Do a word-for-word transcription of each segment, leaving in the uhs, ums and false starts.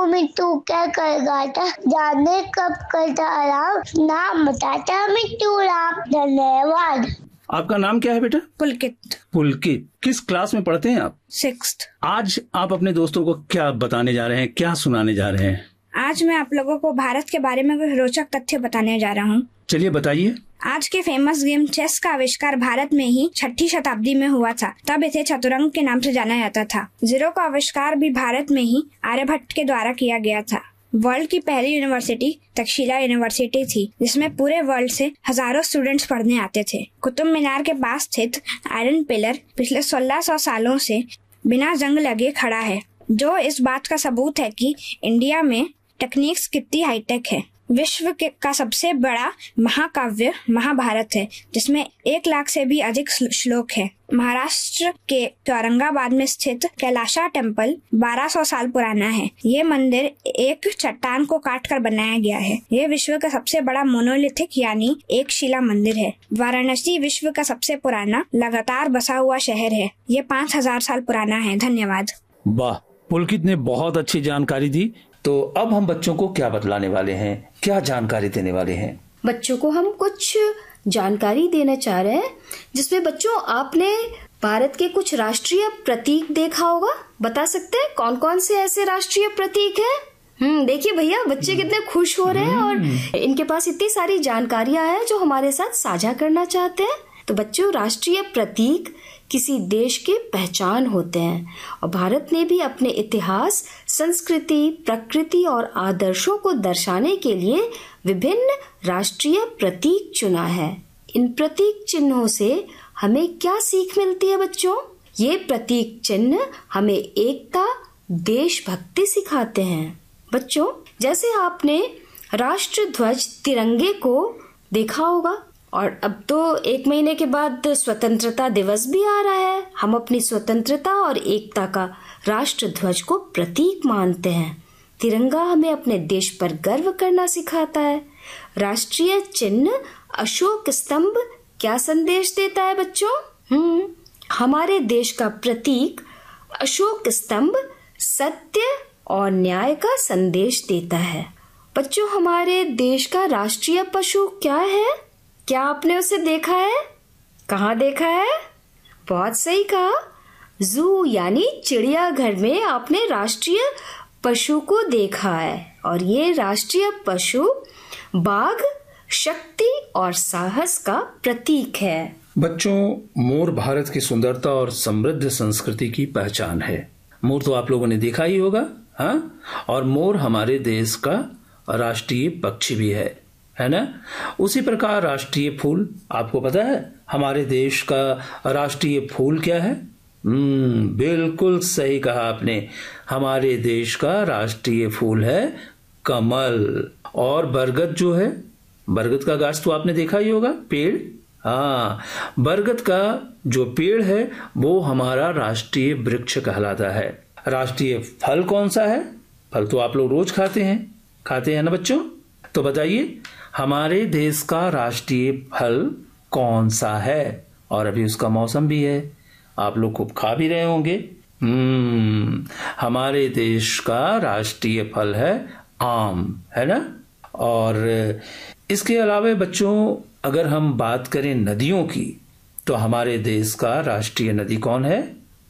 मिट्टू क्या कर रहा था, जाने कब करता आराम, नाम बताता मिट्टू राम। धन्यवाद। आपका नाम क्या है बेटा? पुलकित। पुलकित, किस क्लास में पढ़ते हैं आप? सिक्स्थ। आज आप अपने दोस्तों को क्या बताने जा रहे हैं, क्या सुनाने जा रहे हैं? आज मैं आप लोगों को भारत के बारे में कुछ रोचक तथ्य बताने जा रहा हूँ। चलिए बताइए। आज के फेमस गेम चेस का आविष्कार भारत में ही छठी शताब्दी में हुआ था। तब इसे चतुरंग के नाम से जाना जाता था। जीरो का आविष्कार भी भारत में ही आर्यभट्ट के द्वारा किया गया था। वर्ल्ड की पहली यूनिवर्सिटी तक्षशिला यूनिवर्सिटी थी, जिसमें पूरे वर्ल्ड से हजारों स्टूडेंट्स पढ़ने आते थे। कुतुब मीनार के पास स्थित आयरन पिलर पिछले सोलह सौ सालों से बिना जंग लगे खड़ा है, जो इस बात का सबूत है कि इंडिया में टेक्निक्स कितनी हाईटेक है। विश्व के का सबसे बड़ा महाकाव्य महाभारत है, जिसमें एक लाख से भी अधिक श्लोक है। महाराष्ट्र के औरंगाबाद में स्थित कैलाशा टेम्पल बारह सौ साल पुराना है। ये मंदिर एक चट्टान को काट कर बनाया गया है। ये विश्व का सबसे बड़ा मोनोलिथिक यानी एक शिला मंदिर है। वाराणसी विश्व का सबसे पुराना लगातार बसा हुआ शहर है। ये पाँच हजार साल पुराना है। धन्यवाद। वाह, पुलकित ने बहुत अच्छी जानकारी दी। तो अब हम बच्चों को क्या बतलाने वाले हैं, क्या जानकारी देने वाले हैं? बच्चों को हम कुछ जानकारी देना चाह रहे हैं, जिसमें बच्चों आपने भारत के कुछ राष्ट्रीय प्रतीक देखा होगा। बता सकते हैं कौन कौन से ऐसे राष्ट्रीय प्रतीक हैं? हम्म देखिए भैया, बच्चे कितने खुश हो रहे हैं और इनके पास इतनी सारी जानकारियां हैं जो हमारे साथ साझा करना चाहते हैं। तो बच्चों, राष्ट्रीय प्रतीक किसी देश के पहचान होते हैं और भारत ने भी अपने इतिहास, संस्कृति, प्रकृति और आदर्शों को दर्शाने के लिए विभिन्न राष्ट्रीय प्रतीक चुना है। इन प्रतीक चिन्हों से हमें क्या सीख मिलती है बच्चों? ये प्रतीक चिन्ह हमें एकता, देशभक्ति सिखाते हैं। बच्चों, जैसे आपने राष्ट्र ध्वज तिरंगे को देखा होगा, और अब तो एक महीने के बाद स्वतंत्रता दिवस भी आ रहा है। हम अपनी स्वतंत्रता और एकता का राष्ट्र ध्वज को प्रतीक मानते हैं। तिरंगा हमें अपने देश पर गर्व करना सिखाता है। राष्ट्रीय चिन्ह अशोक स्तंभ क्या संदेश देता है बच्चों? हम्म हमारे देश का प्रतीक अशोक स्तंभ सत्य और न्याय का संदेश देता है। बच्चों, हमारे देश का राष्ट्रीय पशु क्या है? क्या आपने उसे देखा है? कहाँ देखा है? बहुत सही कहा, जू यानी चिड़ियाघर में आपने राष्ट्रीय पशु को देखा है। और ये राष्ट्रीय पशु बाघ शक्ति और साहस का प्रतीक है। बच्चों, मोर भारत की सुंदरता और समृद्ध संस्कृति की पहचान है। मोर तो आप लोगों ने देखा ही होगा, हाँ? और मोर हमारे देश का राष्ट्रीय पक्षी भी है, है ना? उसी प्रकार राष्ट्रीय फूल, आपको पता है हमारे देश का राष्ट्रीय फूल क्या है? हम्म बिल्कुल सही कहा आपने। हमारे देश का राष्ट्रीय फूल है कमल। और बरगद जो है, बरगद का गाछ तो आपने देखा ही होगा, पेड़। हाँ, बरगद का जो पेड़ है वो हमारा राष्ट्रीय वृक्ष कहलाता है। राष्ट्रीय फल कौन सा है? फल तो आप लोग रोज खाते हैं, खाते हैं ना बच्चों? तो बताइए, हमारे देश का राष्ट्रीय फल कौन सा है? और अभी उसका मौसम भी है, आप लोग खूब खा भी रहे होंगे। हम्म हमारे देश का राष्ट्रीय फल है आम, है ना? और इसके अलावा बच्चों, अगर हम बात करें नदियों की, तो हमारे देश का राष्ट्रीय नदी कौन है?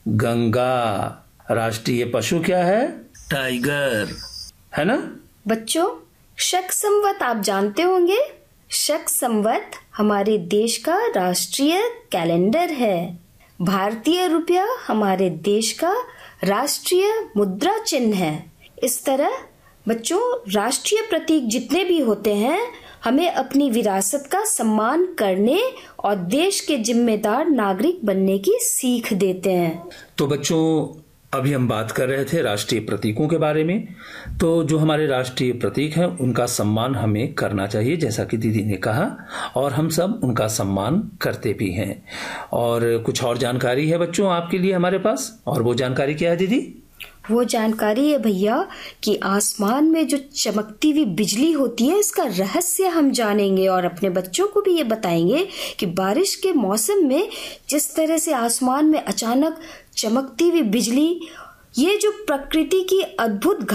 गंगा। राष्ट्रीय पशु क्या है? टाइगर, है ना? बच्चों, शक संवत आप जानते होंगे। शक संवत हमारे देश का राष्ट्रीय कैलेंडर है। भारतीय रुपया हमारे देश का राष्ट्रीय मुद्रा चिन्ह है। इस तरह बच्चों, राष्ट्रीय प्रतीक जितने भी होते हैं, हमें अपनी विरासत का सम्मान करने और देश के जिम्मेदार नागरिक बनने की सीख देते हैं। तो बच्चों, अभी हम बात कर रहे थे राष्ट्रीय प्रतीकों के बारे में। तो जो हमारे राष्ट्रीय प्रतीक हैं उनका सम्मान हमें करना चाहिए, जैसा कि दीदी ने कहा, और हम सब उनका सम्मान करते भी हैं। और कुछ और जानकारी है बच्चों आपके लिए हमारे पास, और वो जानकारी क्या है दीदी? वो जानकारी है भैया कि आसमान में जो चमकती हुई बिजली होती है, इसका रहस्य हम जानेंगे और अपने बच्चों को भी ये बताएंगे कि बारिश के मौसम में जिस तरह से आसमान में अचानक चमकती हुई बिजली, ये जो प्रकृति की अद्भुत